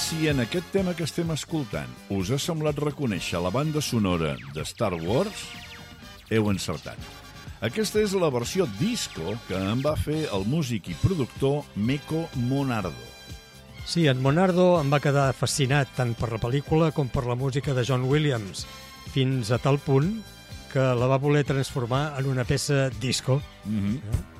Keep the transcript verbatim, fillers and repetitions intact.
Si en aquest tema que estem escoltant us ha semblat reconèixer la banda sonora de Star Wars, heu encertat. Aquesta és la versió disco que en va fer el músic i productor Meco Monardo. Sí, en Monardo em va quedar fascinat tant per la pel·lícula com per la música de John Williams, fins a tal punt que la va voler transformar en una peça disco. Mm-hmm.